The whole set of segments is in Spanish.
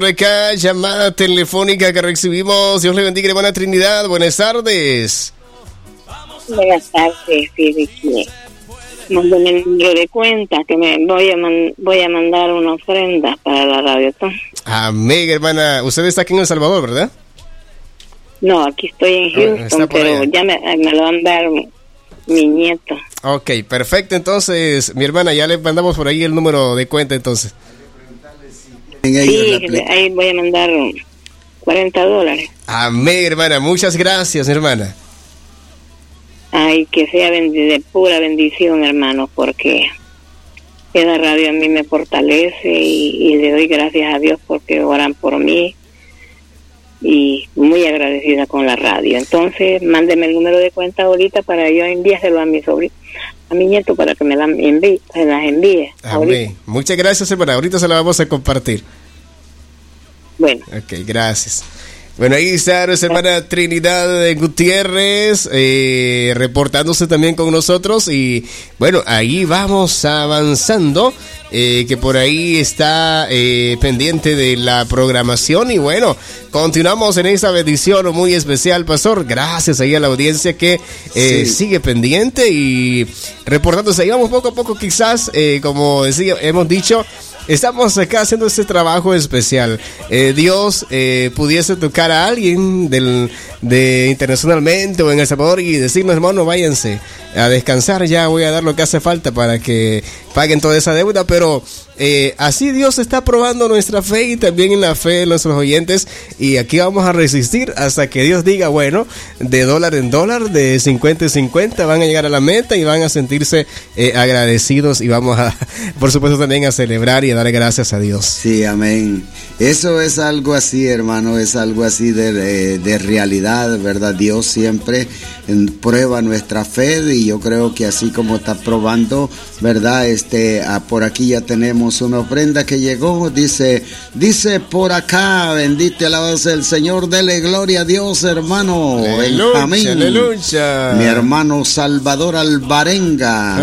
Acá, llamada telefónica que recibimos. Dios le bendiga, hermana Trinidad. Buenas tardes. Buenas tardes, sí, mándame el número de cuenta que me voy a mandar una ofrenda para la radio. Amén, hermana. Usted está aquí en El Salvador, ¿verdad? No, aquí estoy en Houston, pero ya me lo van a dar mi nieto. Ok, perfecto. Entonces, mi hermana, ya le mandamos por ahí el número de cuenta, entonces. Sí, ahí voy a mandar $40. Amén, hermana. Muchas gracias, hermana. Ay, que sea de pura bendición, hermano, porque esa radio a mí me fortalece y le doy gracias a Dios porque oran por mí y muy agradecida con la radio. Entonces, mándeme el número de cuenta ahorita para yo enviárselo a mi sobrino, a mi nieto, para que me las envíe. Amén. Ahorita. Muchas gracias, hermana. Ahorita se la vamos a compartir. Bueno. Ok, gracias. Bueno, ahí está nuestra hermana Trinidad Gutiérrez reportándose también con nosotros. Y bueno, ahí vamos avanzando, que por ahí está pendiente de la programación. Y bueno, continuamos en esta bendición muy especial, pastor. Gracias ahí a la audiencia que sigue pendiente y reportándose. Ahí vamos poco a poco, quizás, como decía, hemos dicho, estamos acá haciendo este trabajo especial. Dios pudiese tocar a alguien de internacionalmente o en El Salvador y decirnos, hermano, váyanse a descansar, ya voy a dar lo que hace falta para que paguen toda esa deuda. Pero así Dios está probando nuestra fe y también en la fe de nuestros oyentes, y aquí vamos a resistir hasta que Dios diga, bueno, de dólar en dólar, de 50 en 50 van a llegar a la meta y van a sentirse agradecidos, y vamos a, por supuesto, también a celebrar y a dar gracias a Dios. Sí, amén. Eso es algo así, hermano, es algo así de realidad, ¿verdad? Dios siempre prueba nuestra fe, y yo creo que así como está probando, ¿verdad? Por aquí ya tenemos una ofrenda que llegó, dice por acá, bendito y alabado sea el Señor, dele gloria a Dios, hermano. Amén. Aleluya. Mi hermano Salvador Alvarenga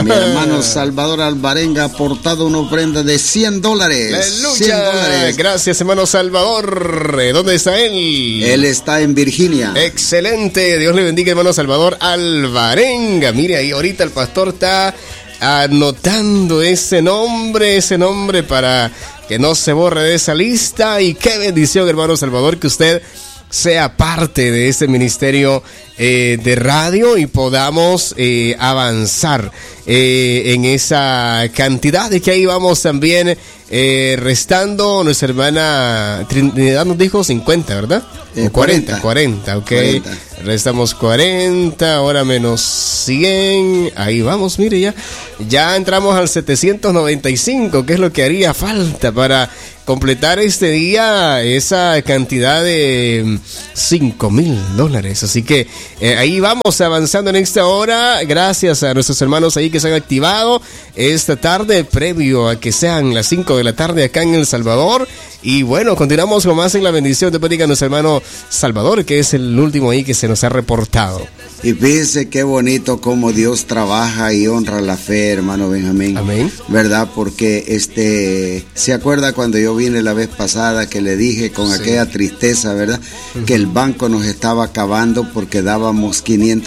ha aportado una ofrenda de $100. Aleluya. Gracias, hermano Salvador. ¿Dónde está él? Él está en Virginia. Excelente. Dios le bendiga, hermano Salvador Alvarenga. Mire, ahí ahorita el pastor está anotando ese nombre para que no se borre de esa lista. Y qué bendición, hermano Salvador, que usted sea parte de este ministerio de radio y podamos avanzar en esa cantidad de que ahí vamos también restando. Nuestra hermana Trinidad nos dijo 50, ¿verdad? 40, ok. 40. Restamos 40, ahora menos 100. Ahí vamos, mire, ya entramos al 795, que es lo que haría falta para completar este día esa cantidad de $5,000. Así que ahí vamos avanzando en esta hora. Gracias a nuestros hermanos ahí que se han activado esta tarde, previo a que sean las 5 de la tarde acá en El Salvador. Y bueno, continuamos con más en la bendición de Pética, nuestro hermano Salvador, que es el último ahí que se nos ha reportado. Y fíjese qué bonito cómo Dios trabaja y honra la fe, hermano Benjamín. Amén. ¿Verdad? Porque ¿se acuerda cuando yo vine la vez pasada que le dije con aquella tristeza, ¿verdad? Que el banco nos estaba acabando porque dábamos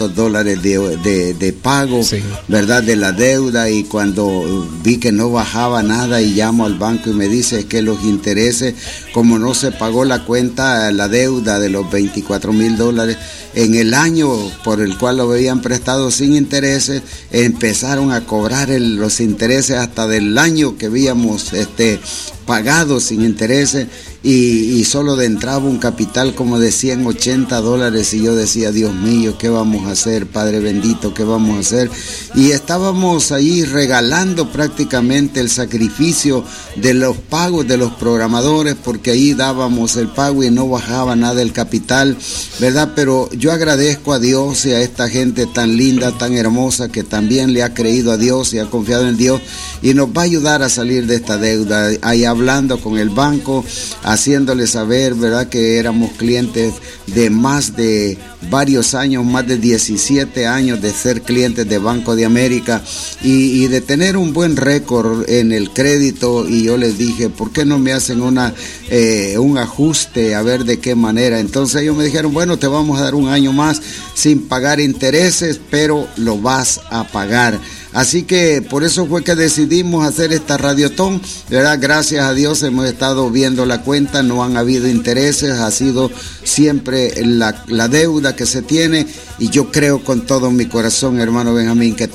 $500 de pago, ¿verdad? De la deuda, y cuando vi que no bajaba nada y llamo al banco y me dice que los intereses, como no se pagó la cuenta, la deuda de los $24,000 en el año por el cual lo habían prestado sin intereses, empezaron a cobrar los intereses hasta del año que habíamos pagado sin intereses, y solo entraba un capital como de $180, y yo decía, Dios mío, ¿qué vamos a hacer, Padre bendito? ¿Qué vamos a hacer? Y estábamos ahí regalando prácticamente el sacrificio de los pagos de los programadores, porque ahí dábamos el pago y no bajaba nada el capital, ¿verdad? Pero yo agradezco a Dios y a esta gente tan linda, tan hermosa, que también le ha creído a Dios y ha confiado en Dios, y nos va a ayudar a salir de esta deuda. Allá hablando con el banco, haciéndole saber, ¿verdad?, que éramos clientes de más de varios años, más de 17 años de ser clientes de Banco de América y de tener un buen récord en el crédito. Y yo les dije, ¿por qué no me hacen un ajuste a ver de qué manera? Entonces ellos me dijeron, bueno, te vamos a dar un año más sin pagar intereses, pero lo vas a pagar. Así que por eso fue que decidimos hacer esta radiotón, ¿verdad? Gracias a Dios hemos estado viendo la cuenta, no han habido intereses, ha sido siempre la deuda que se tiene, y yo creo con todo mi corazón, hermano Benjamín, que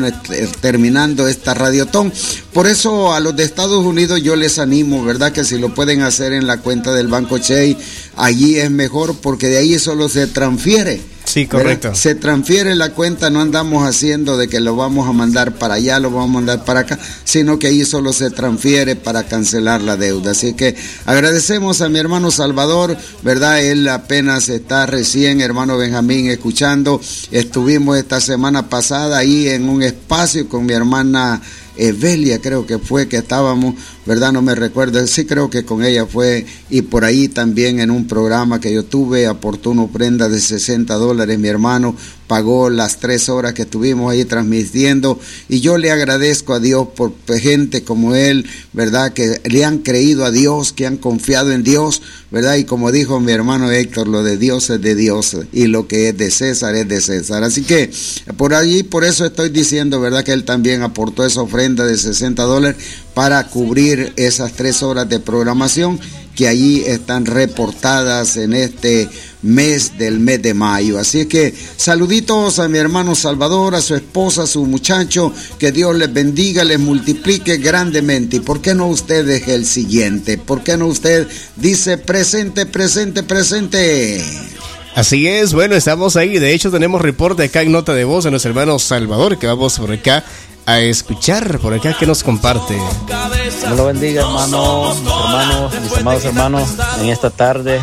terminando esta radiotón, por eso a los de Estados Unidos yo les animo, ¿verdad?, que si lo pueden hacer en la cuenta del Banco Chase, allí es mejor, porque de ahí solo se transfiere. Sí, correcto. Se transfiere la cuenta, no andamos haciendo de que lo vamos a mandar para allá, lo vamos a mandar para acá, sino que ahí solo se transfiere para cancelar la deuda. Así que agradecemos a mi hermano Salvador, ¿verdad? Él apenas está recién, hermano Benjamín, escuchando. Estuvimos esta semana pasada ahí en un espacio con mi hermana Evelia, creo que fue que estábamos, ¿verdad? No me recuerdo, sí creo que con ella fue, y por ahí también en un programa que yo tuve, aportó una ofrenda de $60, mi hermano pagó las 3 horas que estuvimos ahí transmitiendo, y yo le agradezco a Dios por gente como él, ¿verdad?, que le han creído a Dios, que han confiado en Dios, ¿verdad? Y como dijo mi hermano Héctor, lo de Dios es de Dios, y lo que es de César es de César. Así que por allí, por eso estoy diciendo, ¿verdad?, que él también aportó esa ofrenda de $60 para cubrir esas 3 horas de programación que allí están reportadas en este mes de mayo. Así que saluditos a mi hermano Salvador, a su esposa, a su muchacho, que Dios les bendiga, les multiplique grandemente. ¿Y por qué no usted es el siguiente? ¿Por qué no usted dice presente, presente, presente? Así es, bueno, estamos ahí. De hecho, tenemos reporte acá en nota de voz de nuestro hermano Salvador, que vamos por acá a escuchar por acá que nos comparte. Dios lo bendiga, hermanos, mis amados hermanos, en esta tarde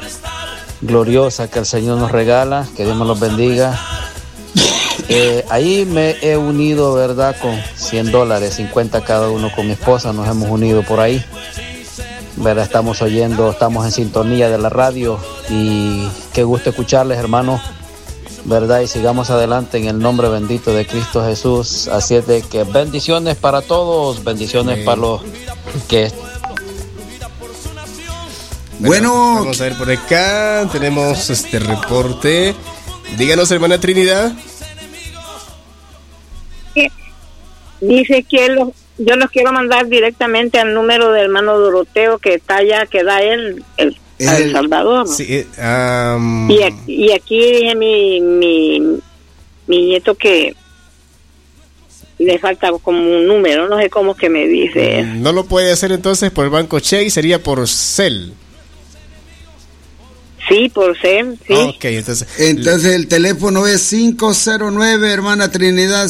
gloriosa que el Señor nos regala, que Dios me los bendiga. Ahí me he unido, ¿verdad?, con $100, 50 cada uno con mi esposa, nos hemos unido por ahí, ¿verdad? Estamos oyendo, estamos en sintonía de la radio, y qué gusto escucharles, hermanos, ¿verdad? Y sigamos adelante en el nombre bendito de Cristo Jesús. Así es de que bendiciones para todos, bendiciones para los que... Bueno, vamos a ver por acá, tenemos este reporte. Díganos, hermana Trinidad. Dice que yo los quiero mandar directamente al número del hermano Doroteo, que está allá, que da él, El Salvador. Sí, y aquí dije mi nieto que le falta como un número, no sé cómo que me dice. No lo puede hacer entonces por el Banco Chase, sería por Cel. Sí, por Cel, sí. Okay, entonces el teléfono es 509, hermana Trinidad,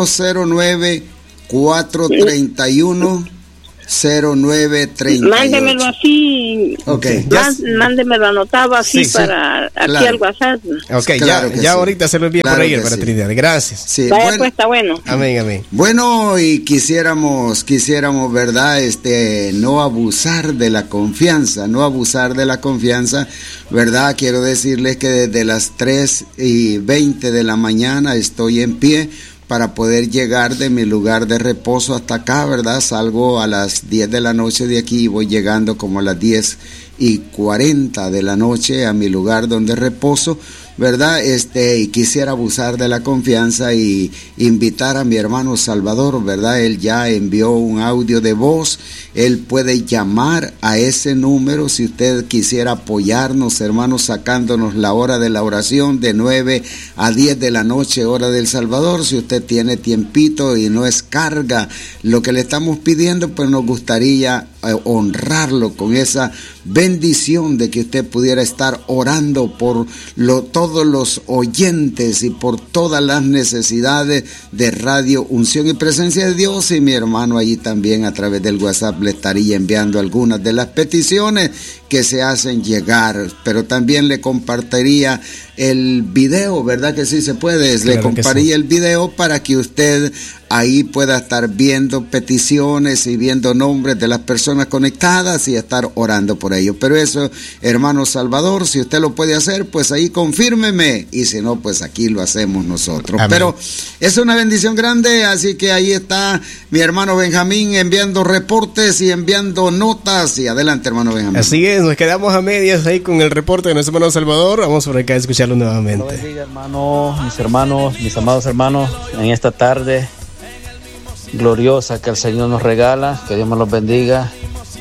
509-431 0938. Mándemelo así. Okay. Mándemelo anotado así, sí, para aquí, claro, al WhatsApp. Ok, claro, ya ahorita se lo envío, claro, por ahí, para sí. Trinidad. Gracias. Sí, vaya, bueno, pues está bueno. Amén, amén. Bueno, y quisiéramos, ¿verdad? No abusar de la confianza, ¿verdad? Quiero decirles que desde las 3:20 de la mañana estoy en pie para poder llegar de mi lugar de reposo hasta acá, ¿verdad? Salgo a las 10 de la noche de aquí y voy llegando como a las 10:40 de la noche a mi lugar donde reposo, ¿verdad? Y quisiera abusar de la confianza y invitar a mi hermano Salvador, ¿verdad? Él ya envió un audio de voz, él puede llamar a ese número si usted quisiera apoyarnos, hermanos, sacándonos la hora de la oración de 9 a 10 de la noche, hora del Salvador. Si usted tiene tiempito y no es carga lo que le estamos pidiendo, pues nos gustaría honrarlo con esa bendición de que usted pudiera estar orando por todos los oyentes y por todas las necesidades de Radio Unción y Presencia de Dios. Y mi hermano allí también a través del WhatsApp le estaría enviando algunas de las peticiones que se hacen llegar, pero también le compartiría el video, ¿verdad que sí se puede? Claro, le compartiría el video para que usted ahí pueda estar viendo peticiones y viendo nombres de las personas conectadas y estar orando por ellos. Pero eso, hermano Salvador, si usted lo puede hacer, pues ahí confírmeme, y si no, pues aquí lo hacemos nosotros. Amén. Pero es una bendición grande, así que ahí está mi hermano Benjamín enviando reportes y enviando notas. Y adelante, hermano Benjamín. Así es, nos quedamos a medias ahí con el reporte de nuestro hermano Salvador. Vamos por acá a escucharlo nuevamente. Dios bendiga, hermano, mis amados hermanos, en esta tarde gloriosa que el Señor nos regala, que Dios me los bendiga.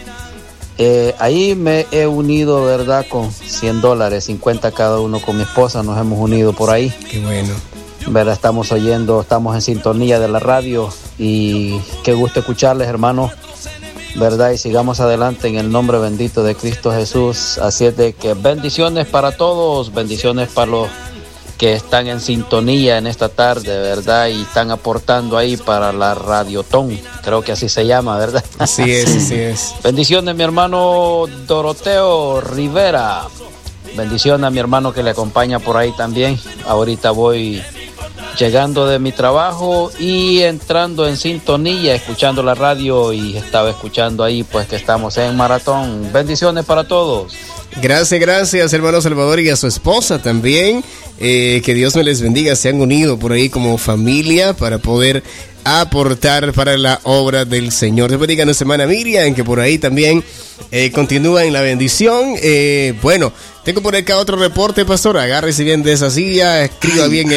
Ahí me he unido, ¿verdad? Con $100, 50 cada uno con mi esposa, nos hemos unido por ahí. Qué bueno. ¿Verdad? Estamos oyendo, estamos en sintonía de la radio y qué gusto escucharles, hermanos, ¿verdad? Y sigamos adelante en el nombre bendito de Cristo Jesús. Así es de que bendiciones para todos, bendiciones para los que están en sintonía en esta tarde, ¿verdad? Y están aportando ahí para la Radiotón, creo que así se llama, ¿verdad? Así es, así es. Bendiciones, mi hermano Doroteo Rivera. Bendiciones a mi hermano que le acompaña por ahí también. Ahorita voy llegando de mi trabajo y entrando en sintonía, escuchando la radio, y estaba escuchando ahí pues que estamos en maratón. Bendiciones para todos. Gracias, hermano Salvador, y a su esposa también. Que Dios me les bendiga. Se han unido por ahí como familia para poder aportar para la obra del Señor. Dios bendiga a nuestra hermana Miriam, que por ahí también continúa en la bendición. Bueno, tengo por acá otro reporte, pastor. Agárrese bien de esa silla, escriba bien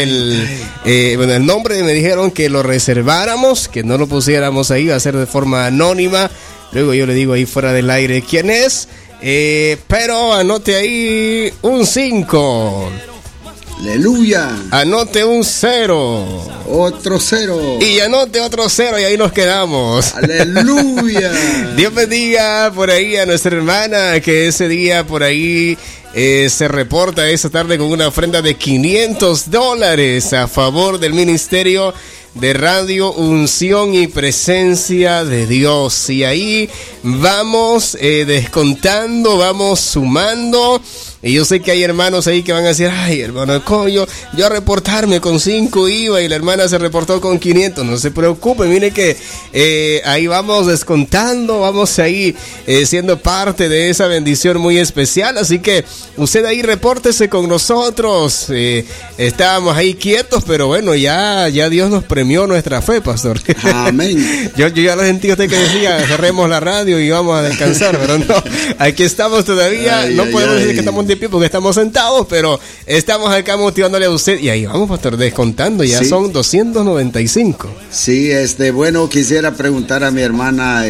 el nombre. Me dijeron que lo reserváramos, que no lo pusiéramos ahí, va a ser de forma anónima. Luego yo le digo ahí fuera del aire quién es. Pero anote ahí un 5. Aleluya. Anote un 0. Otro 0. Y anote otro 0 y ahí nos quedamos. Aleluya. Dios bendiga por ahí a nuestra hermana que ese día por ahí se reporta esa tarde con una ofrenda de $500 a favor del ministerio de Radio Unción y Presencia de Dios. Y ahí vamos descontando, vamos sumando. Y yo sé que hay hermanos ahí que van a decir, ay, hermano, yo a reportarme con 5 iba y la hermana se reportó con 500. No se preocupe, mire que ahí vamos descontando, vamos ahí siendo parte de esa bendición muy especial. Así que usted ahí repórtese con nosotros. Estábamos ahí quietos, pero bueno, ya Dios nos premió nuestra fe, pastor. Amén. Yo ya lo sentí usted que decía, cerremos la radio y vamos a descansar, pero no, aquí estamos todavía. No podemos decir que estamos de pie porque estamos sentados, pero estamos acá motivándole a usted. Y ahí vamos, pastor, descontando, ya sí. Son 295. Sí, bueno, quisiera preguntar a mi hermana,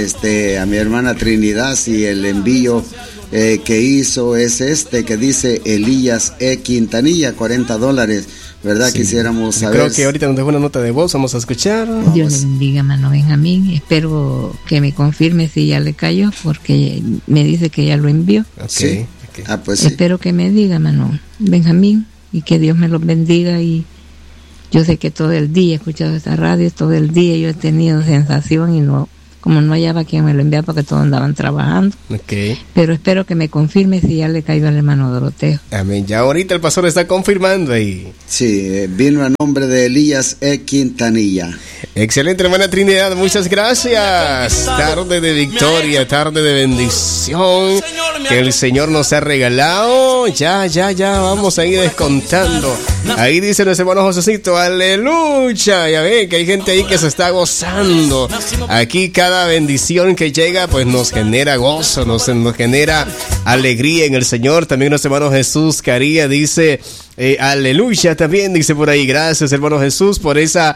Trinidad, si el envío que hizo es que dice Elías Quintanilla, $40, ¿verdad? Sí. Quisiéramos saber. Creo que ahorita nos dejó una nota de voz, vamos a escuchar. Dios le bendiga, hermano Benjamín. Espero que me confirme si ya le cayó, porque me dice que ya lo envió. Okay. Sí. Okay. Pues sí. Espero que me diga, hermano Benjamín, y que Dios me los bendiga. Y yo sé que todo el día he escuchado esta radio, todo el día yo he tenido sensación y como no hallaba quien me lo enviara porque todos andaban trabajando. Okay. Pero espero que me confirme si ya le cayó al hermano Doroteo. Amén. Ya ahorita el pastor está confirmando ahí. Sí, vino a nombre de Elías Quintanilla. Excelente, hermana Trinidad, muchas gracias. Tarde de victoria, tarde de bendición que el Señor nos ha regalado. Ya, vamos a ir descontando. Ahí dice nuestro hermano Josecito, aleluya. Ya ven que hay gente ahí que se está gozando. Aquí cada bendición que llega pues nos genera gozo, nos genera alegría en el Señor. También nuestro hermano Jesús Caría dice aleluya, también dice por ahí. Gracias, hermano Jesús, por esa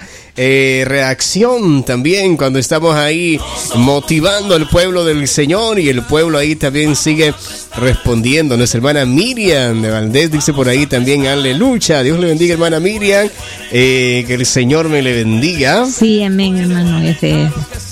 reacción también cuando estamos ahí motivando al pueblo del Señor, y el pueblo ahí también sigue respondiendo. Nuestra hermana Miriam de Valdés dice por ahí también aleluya. Dios le bendiga, hermana Miriam, que el Señor me le bendiga. Sí, amén, hermano. Ese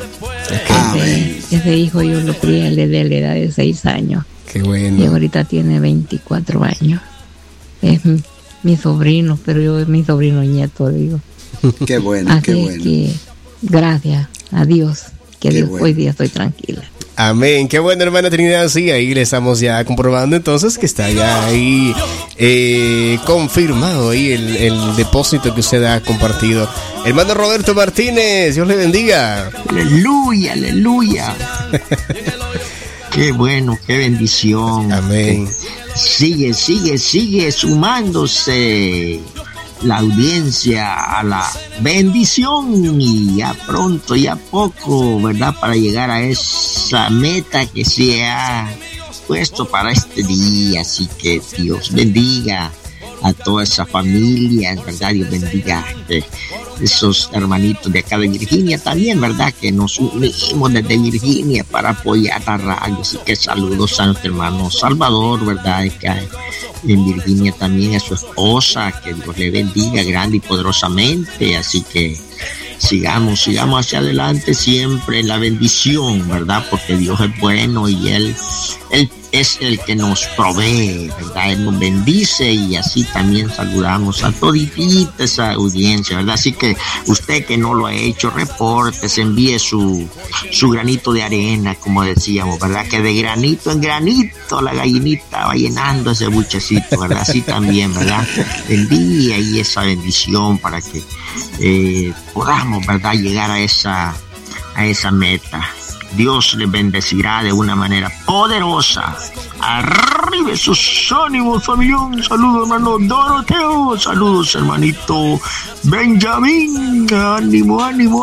hijo yo lo crié desde la edad de 6 años. Qué bueno. Y ahorita tiene 24 años. Es mi sobrino, pero yo es mi sobrino nieto, digo. Qué bueno, así qué bueno. Que gracias a Dios, que Dios, bueno. Hoy día estoy tranquila. Amén, qué bueno, hermana Trinidad. Sí, ahí le estamos ya comprobando entonces que está ya ahí confirmado ahí el depósito que usted ha compartido. Hermano Roberto Martínez, Dios le bendiga. Aleluya, aleluya. Qué bueno, qué bendición. Amén. Sigue sumándose la audiencia a la bendición, y ya pronto, ya poco, ¿verdad? Para llegar a esa meta que se ha puesto para este día. Así que Dios bendiga a toda esa familia, ¿verdad? Dios bendiga esos hermanitos de acá de Virginia también, ¿verdad? Que nos unimos desde Virginia para apoyar la radio. Así que saludos a nuestro hermano Salvador, ¿verdad? Que en Virginia también a su esposa, que Dios le bendiga grande y poderosamente. Así que sigamos hacia adelante siempre en la bendición, ¿verdad? Porque Dios es bueno y Él es el que nos provee, ¿verdad? Él nos bendice, y así también saludamos a toditita esa audiencia, ¿verdad? Así que usted que no lo ha hecho, reportes, envíe su granito de arena, como decíamos, ¿verdad? Que de granito en granito la gallinita va llenando ese buchecito, ¿verdad? Así también, ¿verdad? Envíe ahí esa bendición para que podamos, ¿verdad? Llegar a esa meta. Dios les bendecirá de una manera poderosa. Arriba sus ánimos, familia. Saludos, hermano Doroteo. Saludos, hermanito Benjamín. Ánimo.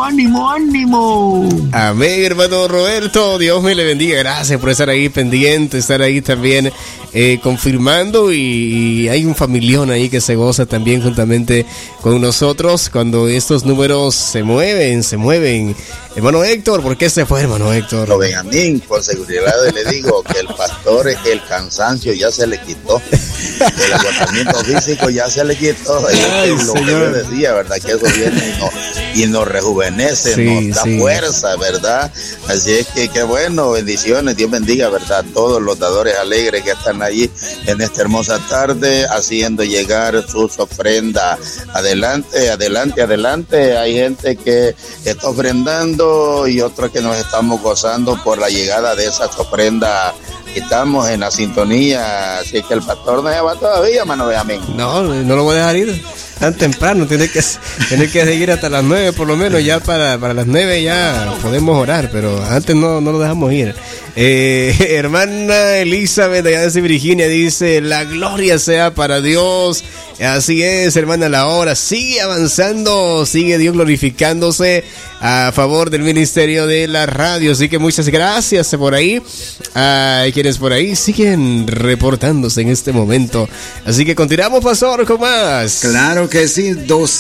Amén, hermano Roberto. Dios me le bendiga. Gracias por estar ahí pendiente, estar ahí también confirmando. Y hay un familión ahí que se goza también juntamente con nosotros cuando estos números se mueven. Hermano Héctor, ¿por qué se fue, hermano Héctor? No, Benjamín, por seguridad le digo que el pastor, el cansancio ya se le quitó, el agotamiento físico ya se le quitó. Ay, lo que yo decía, ¿verdad? Que eso viene y nos rejuvenece, nos da fuerza, ¿verdad? Así es que qué bueno, bendiciones, Dios bendiga, ¿verdad? Todos los dadores alegres que están allí en esta hermosa tarde, haciendo llegar sus ofrendas. Adelante. Hay gente que está ofrendando y otros que nos estamos gozando por la llegada de esas ofrendas. Estamos en la sintonía, así que el pastor no se va todavía, mano, amén. No lo voy a dejar ir tan temprano, tiene que seguir hasta las 9 por lo menos. Ya para las 9 ya podemos orar, pero antes no lo dejamos ir. Hermana Elizabeth allá desde Virginia dice: la gloria sea para Dios. Así es, hermana Laura, sigue avanzando, sigue Dios glorificándose a favor del ministerio de la radio. Así que muchas gracias por ahí. Hay quienes por ahí siguen reportándose en este momento. Así que continuamos, pastor, con más. Claro que sí,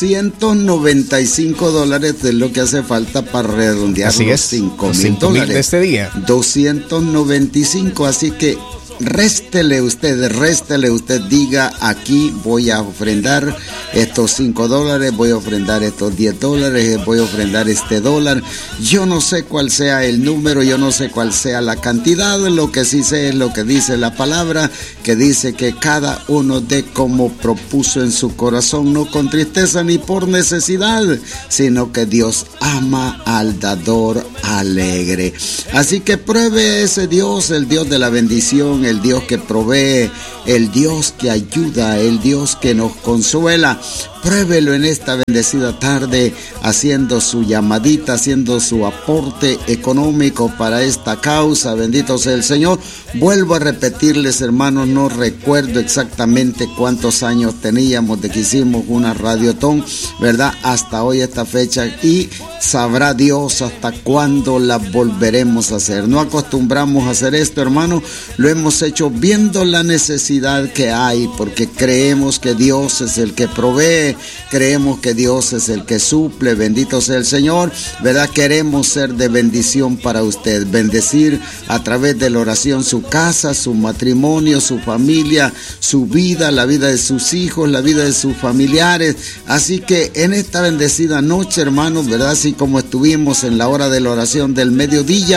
$295 es lo que hace falta para redondear los $5,000 de este día. 295, así que réstele usted, diga: aquí voy a ofrendar estos $5, voy a ofrendar estos $10, voy a ofrendar este $. Yo no sé cuál sea el número, yo no sé cuál sea la cantidad, lo que sí sé es lo que dice la palabra, que dice que cada uno dé como propuso en su corazón, no con tristeza ni por necesidad, sino que Dios ama al dador alegre. Así que pruebe ese Dios, el Dios de la bendición, el Dios que provee, el Dios que ayuda, el Dios que nos consuela. Pruébelo en esta bendecida tarde, haciendo su llamadita, haciendo su aporte económico para esta causa. Bendito sea el Señor. Vuelvo a repetirles, hermanos, no recuerdo exactamente cuántos años teníamos de que hicimos una radiotón, ¿verdad? Hasta hoy, esta fecha, y sabrá Dios hasta cuándo la volveremos a hacer. No acostumbramos a hacer esto, hermano. Lo hemos hecho viendo la necesidad que hay, porque creemos que Dios es el que provee, creemos que Dios es el que suple. Bendito sea el Señor, ¿verdad? Queremos ser de bendición para usted, bendecir a través de la oración su casa, su matrimonio, su familia, su vida, la vida de sus hijos, la vida de sus familiares. Así que en esta bendecida noche, hermanos, ¿verdad? Así como estuvimos en la hora de la oración del mediodía,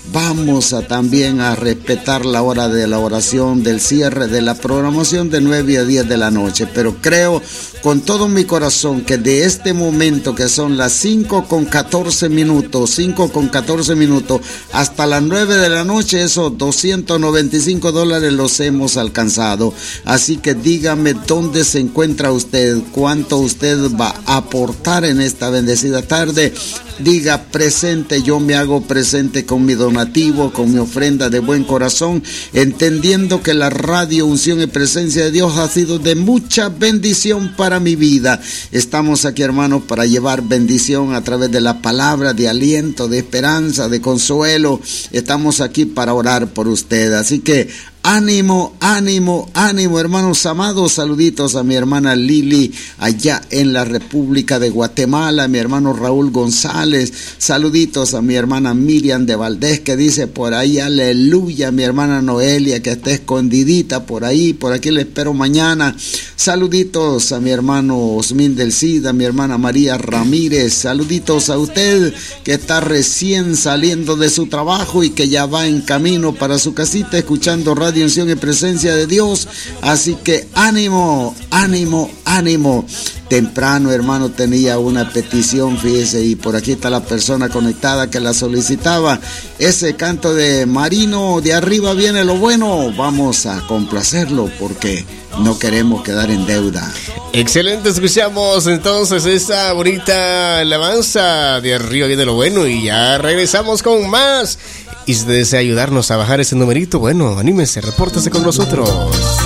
Vamos a también a respetar la hora de la oración, del cierre de la programación de 9 a 10 de la noche. Pero creo con todo mi corazón que de este momento, que son las 5:14 minutos, hasta las 9 de la noche, esos $295 los hemos alcanzado. Así que dígame dónde se encuentra usted, cuánto usted va a aportar en esta bendecida tarde. Diga presente, yo me hago presente con mi donativo, con mi ofrenda de buen corazón, entendiendo que la radio Unción y Presencia de Dios ha sido de mucha bendición para mi vida. Estamos aquí, hermanos, para llevar bendición a través de la palabra, de aliento, de esperanza, de consuelo. Estamos aquí para orar por usted. Así que ánimo, ánimo, ánimo, hermanos amados. Saluditos a mi hermana Lili allá en la República de Guatemala, a mi hermano Raúl González. Saluditos a mi hermana Miriam de Valdés, que dice por ahí aleluya. Mi hermana Noelia, que está escondidita por ahí, por aquí le espero mañana. Saluditos a mi hermano Osmin del Cid, a mi hermana María Ramírez. Saluditos a usted que está recién saliendo de su trabajo y que ya va en camino para su casita escuchando Radio Unción y Presencia de Dios. Así que ánimo, ánimo, ánimo. Temprano, hermano, tenía una petición, fíjese, y por aquí está la persona conectada que la solicitaba. Ese canto de Marino, de arriba viene lo bueno. Vamos a complacerlo porque no queremos quedar en deuda. Excelente, escuchamos entonces esta bonita alabanza de arriba viene lo bueno y ya regresamos con más. Y si desea ayudarnos a bajar ese numerito, bueno, anímese, repórtese con nosotros.